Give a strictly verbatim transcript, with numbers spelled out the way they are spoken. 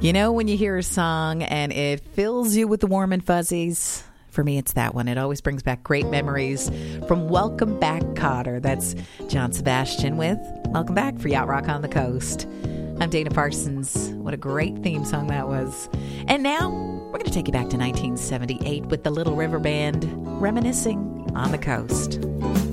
You know, when you hear a song and it fills you with the warm and fuzzies, for me, it's that one. It always brings back great memories from Welcome Back, Kotter. That's John Sebastian with Welcome Back for Yacht Rock on the Coast. I'm Dana Parsons. What a great theme song that was. And now, we're going to take you back to nineteen seventy-eight with the Little River Band, reminiscing on the coast.